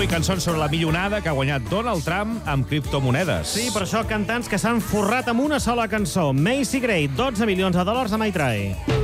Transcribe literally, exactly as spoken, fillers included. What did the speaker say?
Avui cançons sobre la millonada que ha guanyat Donald Trump amb criptomonedes. Sí, per això cantants que s'han forrat amb una sola cançó. Macy Gray, dotze milions de dòlars a My Try.